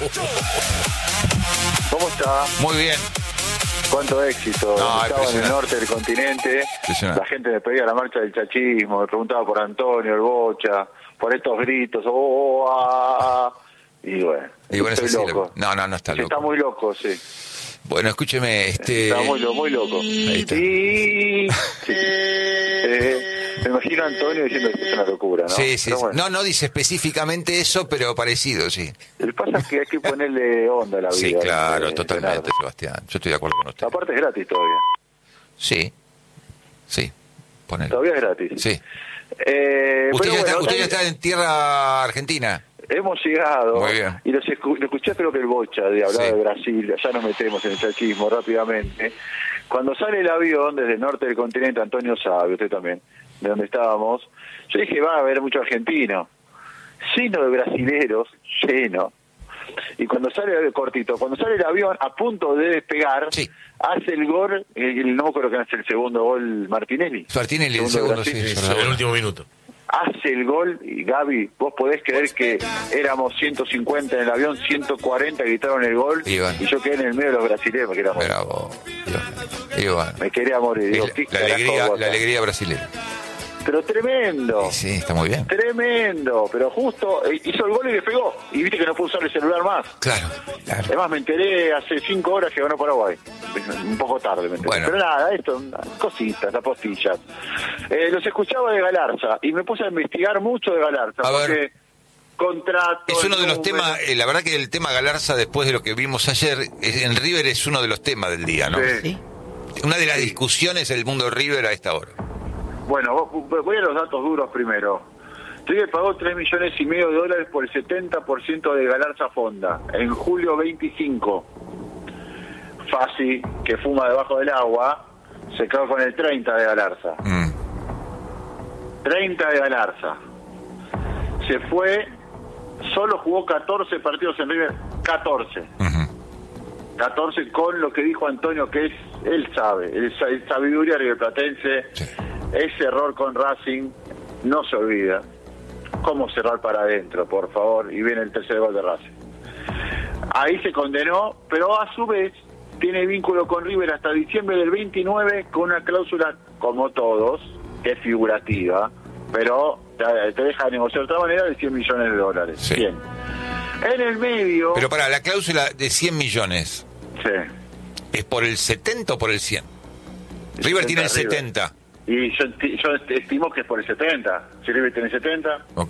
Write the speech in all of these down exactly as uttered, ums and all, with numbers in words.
¿Cómo está? Muy bien. Cuánto éxito. No, Estaba en el norte del continente. La gente me pedía la marcha del chachismo, me preguntaba por Antonio, el Bocha, por estos gritos. Oh, oh, ah, y bueno, y bueno estoy sí, loco. No, no, no está sí, loco. Está muy loco, sí. Bueno, escúcheme, este... Está muy, muy loco. Ahí está. Sí, sí. Eh, me imagino a Antonio diciendo que es una locura, ¿no? Sí, sí. Bueno. No, no dice específicamente eso, pero parecido, sí. Lo que pasa es que hay que ponerle onda a la vida. Sí, claro, eh, totalmente, Leonardo. Sebastián. Yo estoy de acuerdo con usted. Aparte es gratis todavía. Sí, sí, ponele. Todavía es gratis. Sí. Eh, ¿Usted, pero ya, bueno, está, usted hay- ya está en tierra argentina? Hemos llegado, Muy bien. y los escu- lo escuché creo que el Bocha de hablar Sí. de Brasil, ya nos metemos en el chachismo rápidamente. Cuando sale el avión desde el norte del continente, Antonio sabe, usted también, de donde estábamos, yo dije, va a haber mucho argentino, lleno de brasileros, lleno. Y cuando sale, cortito, cuando sale el avión a punto de despegar, Sí. hace el gol, el, no creo que hace el segundo gol Martinelli. Martinelli, el Segundo segundo, de sí. Brasil. sí, En el sí. último minuto. Hace el gol y Gaby, vos podés creer que éramos ciento cincuenta en el avión, ciento cuarenta gritaron el gol Y bueno. y yo quedé en el medio de los brasileños, me quería morir. Bravo. Y bueno, Me quería morir. Digo, es ¿qué la, la carajo alegría, hago acá? la alegría brasileña. Pero tremendo, Sí, sí, está muy bien. tremendo, pero justo eh, hizo el gol y le pegó. Y viste que no pudo usar el celular más. Claro, claro. Además me enteré hace cinco horas que ganó Paraguay. Un poco tarde me enteré. Bueno. Pero nada, esto, cositas, apostillas. Eh, los escuchaba de Galarza y me puse a investigar mucho de Galarza. A ver. porque contrato... Es uno de los número- temas, eh, la verdad que el tema Galarza, después de lo que vimos ayer, es- en River es uno de los temas del día, ¿no? Sí. Una de las discusiones del mundo River a esta hora. Bueno, vo- voy a los datos duros primero. River pagó tres millones y medio de dólares por el setenta por ciento de Galarza Fonda en julio veinticinco. Fasi, que fuma debajo del agua, se quedó con el treinta de Galarza. Mm. treinta de Galarza. Se fue, solo jugó catorce partidos en River, catorce. Ujú. catorce con lo que dijo Antonio, que es, él sabe, el, sa- el sabiduría riverplatense, Sí. ese error con Racing no se olvida. ¿Cómo cerrar para adentro, por favor? Y viene el tercer gol de Racing. Ahí se condenó, pero a su vez tiene vínculo con River hasta diciembre del veintinueve con una cláusula, como todos, que es figurativa, pero te, te deja negociar de otra manera de cien millones de dólares. Sí. Bien. En el medio... Pero para la cláusula de cien millones, Sí. ¿es por el setenta o por el cien? River tiene el River. setenta. Y yo, esti- yo est- estimo que es por el setenta. Si River tiene setenta. Ok.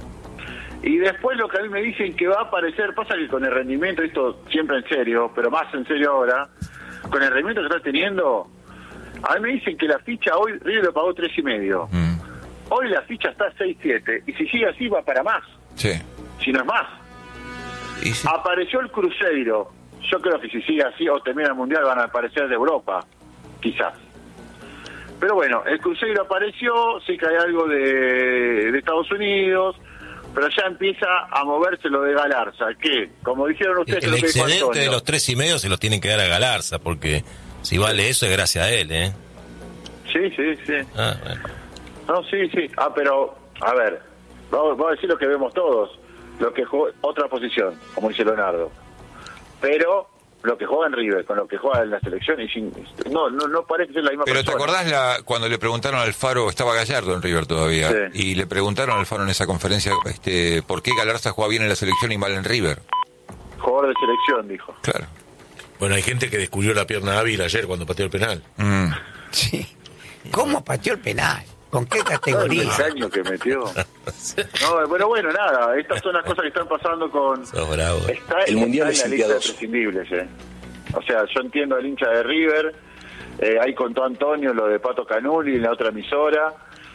Y después lo que a mí me dicen que va a aparecer, pasa que con el rendimiento, esto siempre en serio, pero más en serio ahora, con el rendimiento que está teniendo, a mí me dicen que la ficha hoy, River lo pagó tres y medio. Mm. Hoy la ficha está seis siete, y si sigue así va para más, Sí. si no es más. Y sí. Apareció el Cruzeiro. Yo creo que si sigue así o termina el Mundial van a aparecer de Europa, quizás. Pero bueno, el Cruzeiro apareció, sí que hay algo de, de Estados Unidos, pero ya empieza a moverse lo de Galarza, que, como dijeron ustedes, El lo que dijo excedente Antonio. de los tres y medio se los tienen que dar a Galarza, porque si vale eso es gracias a él, ¿eh? Sí, sí, sí. Ah, bueno. No, sí, sí. Ah, pero, a ver, vamos, vamos a decir lo que vemos todos, lo que jugó, otra posición, como dice Leonardo. Pero lo que juega en River, con lo que juega en la selección, y sin, no, no, no parece ser la misma Pero ¿te persona. acordás la, cuando le preguntaron al Faro, estaba Gallardo en River todavía, Sí. y le preguntaron al Faro en esa conferencia este, por qué Galarza juega bien en la selección y mal en River? Jugador de selección, dijo. Claro. Bueno, hay gente que descubrió la pierna hábil ayer cuando pateó el penal. Mm. Sí. ¿Cómo pateó el penal? ¿Con qué El categoría? año que metió. No, pero bueno, nada, estas son las cosas que están pasando con... Sos bravo. eh. Está, El Mundial está es en la lista de impiadoso. prescindibles, eh. O sea, yo entiendo al hincha de River, eh, ahí contó Antonio lo de Pato Canuli en la otra emisora,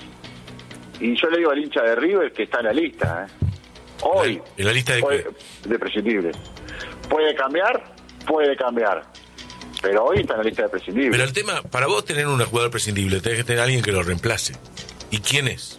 y yo le digo al hincha de River que está en la lista, eh. Hoy, ¿En la lista de puede- qué? de prescindibles. ¿Puede cambiar? Puede cambiar. Pero hoy está en la lista de prescindibles. Pero el tema, para vos tener un jugador prescindible, tenés que tener a alguien que lo reemplace. ¿Y quién es?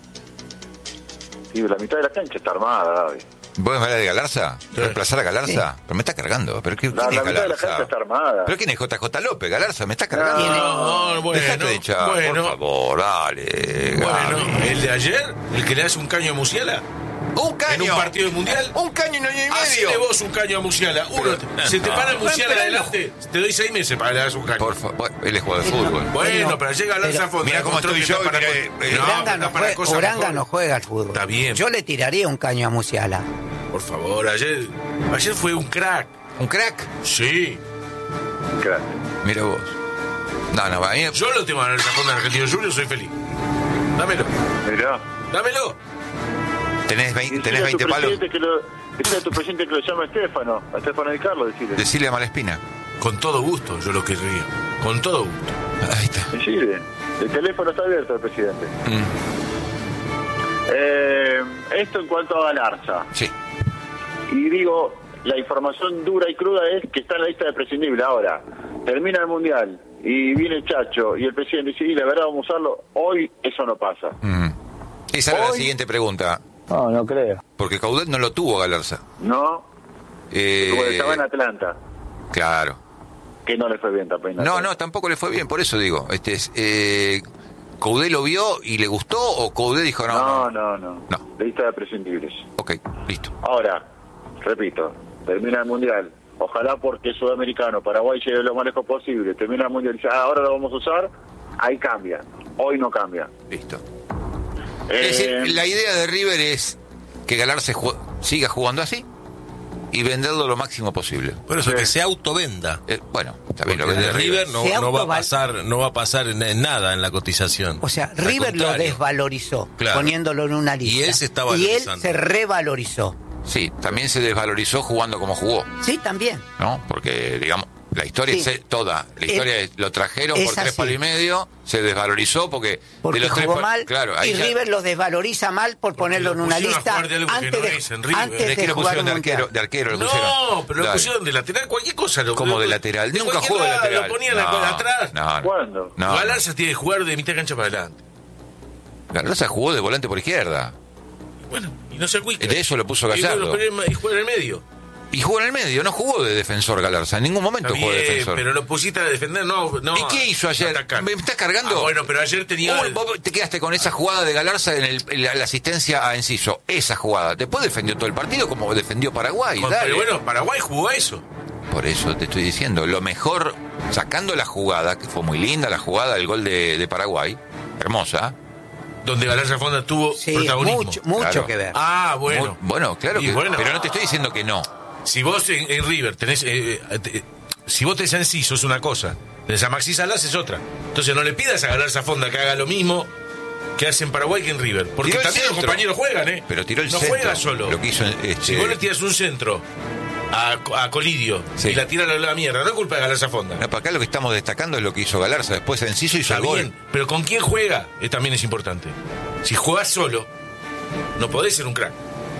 Y la mitad de la cancha está armada, David. ¿Vos me hablas de Galarza? Sí. ¿Reemplazar a Galarza? Pero me está cargando. ¿Pero qué, La, quién la es mitad de la Galarza? cancha está armada. ¿Pero quién es J J López? Galarza, me está cargando. No, bueno, Dejate de echar, bueno. por favor, dale. Bueno, Gaby. ¿el de ayer? ¿El que le hace un caño a Musiala? Un caño. En un partido de mundial. Un caño y un año y medio. Hacele vos un caño a Musiala. Uno, Pero, se te no. para el Musiala Pero, adelante, te doy seis meses para que le hagas un caño. Por favor, él es jugador de Pero- fútbol. Bueno, Pero- pero llega a lanza pero- fondo. Mira cómo estoy yo, Para, mira, no, eh, pero Uranga, está no, para juega, cosas Uranga mejores. no juega al fútbol. Está bien. Yo le tiraría un caño a Musiala. Por favor, ayer, ayer fue un crack. ¿Un crack? Sí. Crack. Mira vos. No, no, a mí... Yo lo tengo en el fondo de Argentino Junior, soy feliz. Dámelo. Mirá. Dámelo. Tenés Y veinte, decile tenés a tu veinte palos. presidente que lo- decile a tu presidente que lo llame Estefano. A Estefano Di Carlo, decile. Decirle a Malespina. Con todo gusto, yo lo querría. Con todo gusto. Ahí está. Decile. El teléfono está abierto al presidente. Mm, Eh, esto en cuanto a Galarza. sí. Y digo, la información dura y cruda es que está en la lista de prescindible. Ahora, termina el Mundial y viene el Chacho y el presidente dice, y la verdad vamos a usarlo. Hoy eso no pasa. Mm. Esa era la Hoy- siguiente pregunta. No, no creo. Porque Coudet no lo tuvo Galarza. ¿No? Eh, Como estaba en Atlanta, claro. que no le fue bien tampoco. en No, Atlanta. no, tampoco le fue bien, por eso digo. Este es, eh, ¿Coudet lo vio y le gustó o Coudet dijo no? No, no, no. No. Lista de prescindibles. Ok, listo. Ahora, repito, termina el Mundial. Ojalá porque es sudamericano, Paraguay llegue lo más lejos posible. Termina el Mundial y dice, ah, ahora lo vamos a usar. Ahí cambia. Hoy no cambia. Listo. Eh, Es decir, la idea de River es que Galarza ju- siga jugando así y venderlo lo máximo posible. Por eso, que se autovenda. Eh, bueno, también lo Porque vende de River no, Se no va a autoval- pasar, no va a pasar en, en nada en la cotización. O sea, Al River lo contrario. desvalorizó, Claro. poniéndolo en una lista. Y él se está Y él valorizando. se revalorizó. Sí, también se desvalorizó jugando como jugó, Sí, también. ¿no? Porque, digamos, la historia Sí. es toda. La historia Es- es, lo trajeron es por tres así. palos y medio, se desvalorizó porque... Porque de los tres jugó pa- mal Claro, ahí y ya- River lo desvaloriza mal por ponerlo en lo una pusieron a lista jugar de algo que antes no de, es en River. antes ¿De qué de lo jugar pusieron un de mundial. arquero? De arquero lo pusieron. No, pero lo Dale. pusieron de lateral, cualquier cosa. Lo, Como lo- de lateral. de Nunca cualquier jugó de lado, lateral. Lo ponían no, atrás. No, no. ¿Cuándo? No, Galarza tiene que jugar de mitad de cancha para adelante. Galarza jugó de volante por izquierda. Bueno, y no se acuica. De eso lo puso Y Gallardo. bueno, pero él- y juega en el medio. Y jugó en el medio, no jugó de defensor Galarza. En ningún momento Está jugó de bien, defensor. pero lo pusiste a defender, no. no ¿Y qué hizo ayer? atacar. ¿Me estás cargando? Ah, bueno, pero ayer tenía. Uy, vos te quedaste con esa jugada de Galarza en, el- en la, la asistencia a Enciso. Esa jugada. Después defendió todo el partido como defendió Paraguay. Con- Dale. pero bueno, Paraguay jugó a eso. Por eso te estoy diciendo. Lo mejor, sacando la jugada, que fue muy linda la jugada del gol de, de Paraguay. Hermosa. Donde Galarza Fonda tuvo Sí, protagonismo. mucho, mucho Claro. que ver. Ah, bueno. Muy- bueno, claro Y que. bueno. Pero no te estoy diciendo que no. Si vos en, en River tenés. eh, eh, te- si vos tenés a Enciso es una cosa. Tenés a Maxi Salas es otra. Entonces no le pidas a Galarza Fonda que haga lo mismo que hace en Paraguay que en River. Porque Tiró el también los centro. compañeros juegan, ¿eh? Pero tiró el no centro. juega solo. Lo que hizo, este- Si vos le tiras un centro a, a Colidio Sí. y la tiras a la mierda, no es culpa de Galarza Fonda. No, para acá lo que estamos destacando es lo que hizo Galarza. Después Enciso hizo Está el gol. bien, pero con quién juega eh, también es importante. Si jugás solo, no podés ser un crack.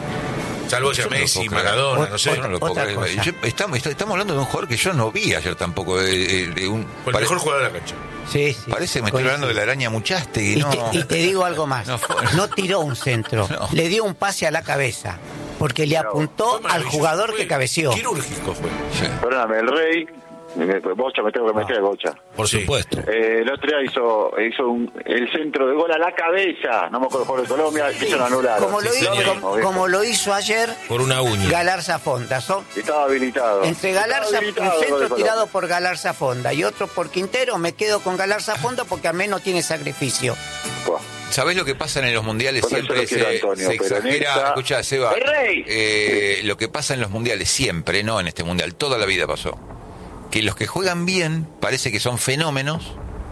Salvo sea Yo no lo Messi, puedo creer. Maradona, no sé. Yo no lo puedo Otra creer. cosa. Yo- estamos, está- estamos hablando de un jugador que yo no vi ayer tampoco. De, de- de un, Fue el pare- mejor jugador de la cancha. Sí, sí. Parece que me estoy Coincido. hablando de la araña Muchaste y Y, no. te, y te digo algo más. No No, fue- tiró un centro. No. Le dio un pase a la cabeza. Porque le Bravo. apuntó Fue al maravilloso, jugador fue que cabeció. Quirúrgico fue. Sí. Perdóname, el Rey, me- Bocha, me tengo que meter, Bocha. Por Sí. supuesto. Eh, el otro día hizo, hizo un- el centro de gol a la cabeza. No me acuerdo por de Colombia, que se lo anularon. Como lo, Sí, hizo, lo mismo, como, ¿viste? como lo hizo ayer Por una uña. Galarza Fonda. Son Estaba habilitado. entre Estaba Galarza, habilitado un el gol de centro Colombia. tirado por Galarza Fonda y otro por Quintero, me quedo con Galarza Fonda porque al menos tiene sacrificio. Buah. ¿Sabés lo que pasa en los mundiales? Por eso Siempre lo quiero, se, Antonio, se exagera. peronista. Escucha, Seba. ¡El Rey! eh, lo que pasa en los mundiales siempre, no en este mundial, toda la vida pasó. Que los que juegan bien parece que son fenómenos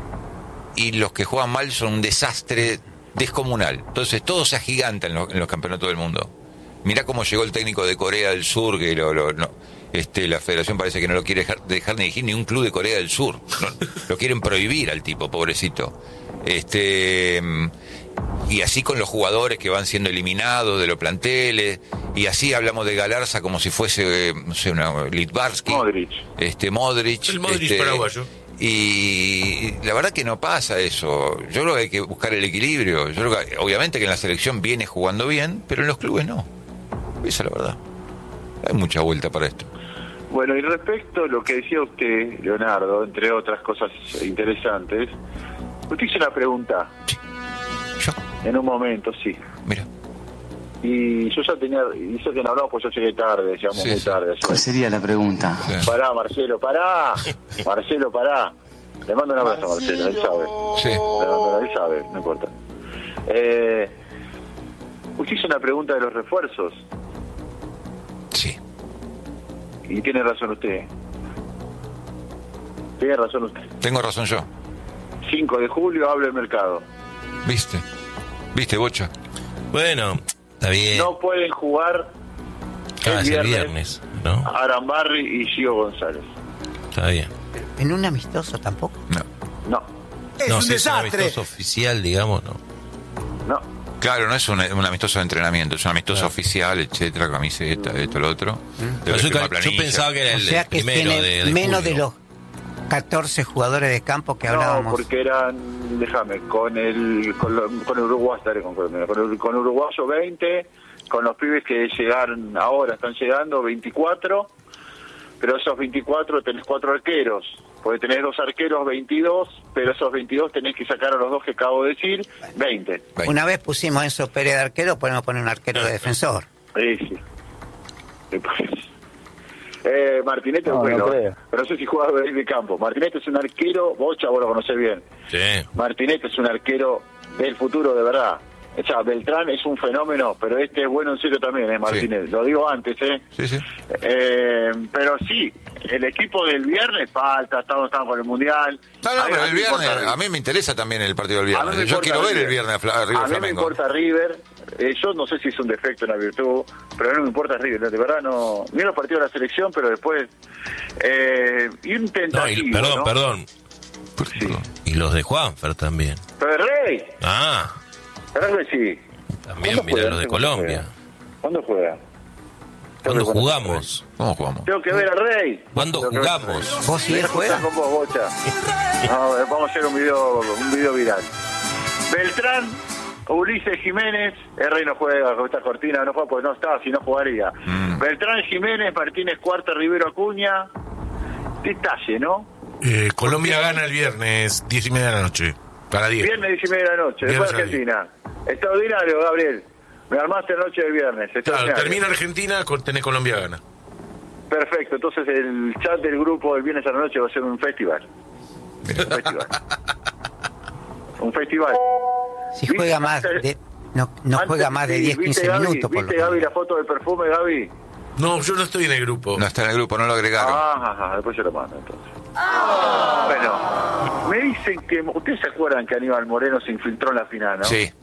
y los que juegan mal son un desastre descomunal. Entonces todo se agiganta en los, en los campeonatos del mundo. Mirá cómo llegó el técnico de Corea del Sur, que lo, lo- no, este, la federación parece que no lo quiere dejar, dejar ni dirigir ni un club de Corea del Sur. No, lo quieren prohibir al tipo, pobrecito. Este, y así con los jugadores que van siendo eliminados de los planteles, y así hablamos de Galarza como si fuese, eh, no sé, una Litvarsky. Modric. Este, Modric. El Modric este, paraguayo. Y la verdad que no pasa eso. Yo creo que hay que buscar el equilibrio. Yo creo que, obviamente que en la selección viene jugando bien, pero en los clubes no. Esa es la verdad. Hay mucha vuelta para esto. Bueno, y respecto a lo que decía usted, Leonardo, entre otras cosas interesantes, usted hizo una pregunta Yo, en un momento, sí. mira. Y yo ya tenía, hizo que no hablamos, pues yo llegué tarde, llegamos Sí, muy sí. tarde. ¿Cuál sería la pregunta? Sí. Pará, Marcelo, pará. Marcelo, pará. Le mando un abrazo a Marcelo, él sabe. Sí. Le mando- él sabe, no importa. Eh, usted hizo una pregunta de los refuerzos Sí. y tiene razón usted. Tiene razón usted. Tengo razón yo. cinco de julio habla el mercado. ¿Viste? ¿Viste, Bocha? Bueno, está bien. No pueden jugar Ah, el es el viernes, viernes, ¿no? Arambarri y Gio González. Está bien. ¿En un amistoso tampoco? No. No, Es no, un si es un desastre. amistoso oficial, digamos, no. no. Claro, no es un, un amistoso de entrenamiento, es un amistoso oficial, etcétera, camiseta, esto, lo otro. Debe Yo, firmar yo planilla. pensaba que era O el, sea el que primero tiene de, de menos julio. de los catorce jugadores de campo que No, hablábamos. porque eran, déjame, con el con, lo- con Uruguay estaré con Colombia, con, Ur- con Uruguayo veinte, con los pibes que llegaron ahora, están llegando veinticuatro, pero esos veinticuatro tenés cuatro arqueros, porque tenés dos arqueros veintidós, pero esos veintidós tenés que sacar a los dos que acabo de decir, veinte. Veinte. Una vez pusimos a Enzo Pérez de arquero, podemos poner un arquero de defensor. Sí, sí. Me parece. Eh, Martinete es No, bueno, no creo. pero no sé si juega de campo. Martinete es un arquero, Bocha, vos lo conocés bien. Sí. Martinete es un arquero del futuro, de verdad. O sea, Beltrán es un fenómeno, pero este es bueno en serio también, ¿eh, Martínez? Lo digo antes, ¿eh? Sí, sí. Eh, pero sí, el equipo del viernes falta, estamos, estamos con el Mundial. No, no, A mí pero me el importa viernes, River. a mí me interesa también el partido del A mí viernes. me Yo importa quiero ver el River. viernes a Fla- a River A mí me Flamengo. importa River. Eh, yo no sé si es un defecto, una virtud, pero no me importa River. De verdad, no. Miro los partidos de la selección, pero después. Eh, y un No, tentativo. y, perdón, ¿no? perdón. Sí. Y los de Juanfer también. Pero el Rey. Ah, El Rey sí. también, ¿Cuándo mira juega? los de ¿Cuándo Colombia. juega? ¿Cuándo juega? ¿Cuándo Tengo que jugamos? ¿Cómo jugamos? Tengo que ver al Rey. ¿Cuándo Tengo que ver al jugamos? Rey. ¿Vos y él Voy a juegan? con vos, Bocha. No, eh, vamos a hacer un video, un video viral. Beltrán, Ulises Jiménez, el Rey no juega con esta cortina, no juega porque no está, si no jugaría. Mm. Beltrán Jiménez, Martínez Cuarta, Rivero Acuña. Detalle, ¿no? Eh, Colombia gana el viernes, diez y media de la noche. Para diez. Viernes diez y media de la noche, después Viernes a Argentina. Extraordinario, Gabriel. Me armaste la noche del viernes. Claro, extraordinario. termina Argentina, con- tenés Colombia gana. Perfecto, entonces el chat del grupo del viernes a la noche va a ser un festival. Un festival. Un festival. Si juega más de, no, no Antes- juega más de sí, diez, ¿viste, quince Gaby? minutos por ¿Viste, lo Gaby, menos. la foto del perfume, Gaby? No, yo no estoy en el grupo. No está en el grupo, no lo agregaron. Ah, ajá, después se lo mando entonces. Bueno, me dicen que... ¿Ustedes se acuerdan que Aníbal Moreno se infiltró en la final, no? Sí,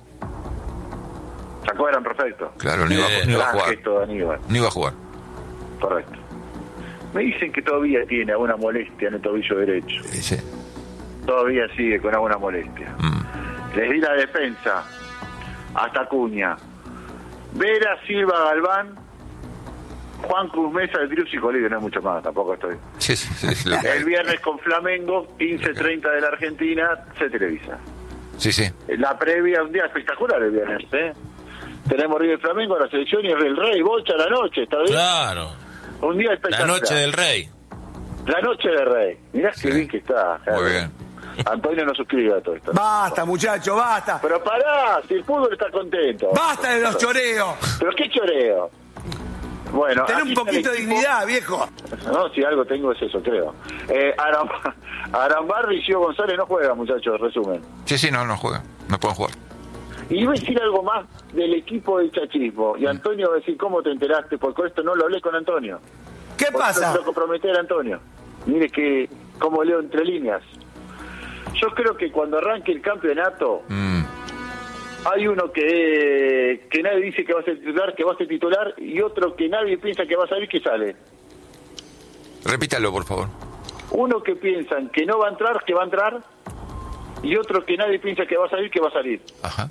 ¿Se acuerdan? Perfecto. claro, no iba, Eh, no iba a Gran jugar. gesto de Aníbal, No iba a jugar. correcto. Me dicen que todavía tiene alguna molestia en el tobillo derecho. Sí, sí. Todavía sigue con alguna molestia. Mm. Les di la defensa hasta Acuña. Vera, Silva, Galván, Juan Cruz Mesa, el Drius y Colibri, no hay mucho más, tampoco estoy. Sí, sí, sí, sí, lo que hay. El viernes con Flamengo, quince treinta de la Argentina, se televisa. Sí, sí. La previa, un día espectacular el viernes, ¿eh? Tenemos River Flamengo, la selección y el Rey, Bocha la noche, ¿está bien? Claro. Un día La espectacular. noche del rey. La noche del Rey. Mirá Sí. qué bien que está. Javier. Muy bien. Antonio no suscribe a todo esto. Basta, muchacho, basta. Pero pará, si el fútbol está contento. Basta de los choreos. Pero qué choreo. Bueno, Ten aquí un está el poquito de equipo. dignidad, viejo. No, si algo tengo es eso, creo. Eh, Aram Arambarri y Gio González no juegan, muchachos, resumen. Sí, sí, no, no juega. No pueden jugar. Y iba a decir algo más del equipo del chachismo. Y Antonio va a decir, ¿cómo te enteraste? Porque con esto no lo hablé con Antonio. ¿Qué Porque pasa? Lo comprometer a Antonio. Mire que, cómo leo entre líneas. Yo creo que cuando arranque el campeonato, Mm. hay uno que, que nadie dice que va a ser titular, que va a ser titular, y otro que nadie piensa que va a salir, que sale. Repítalo, por favor. Uno que piensan que no va a entrar, que va a entrar, y otro que nadie piensa que va a salir, que va a salir. Ajá.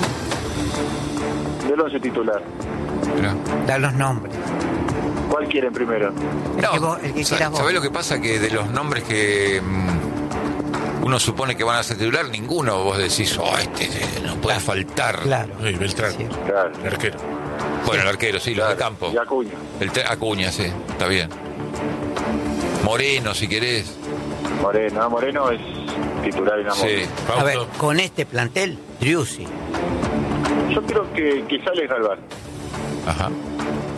Del once titular. Mirá. Da los nombres. ¿Cuál quieren primero? El que vos- el que sa- quieras vos. ¿sabés lo que pasa? Que de los nombres que mm, uno supone que van a ser titular, ninguno vos decís, oh, este eh, no puede faltar. Claro. Ay, Beltrán, Sí. Claro. el arquero. Bueno, el arquero, sí, los de campo. Y Acuña. El te- Acuña, sí, está bien. Moreno, si querés. Moreno. Ah, Moreno es titular en amor. Sí. A ver, Fausto. con este plantel, Driussi. Yo creo que, que sale Galván. Ajá.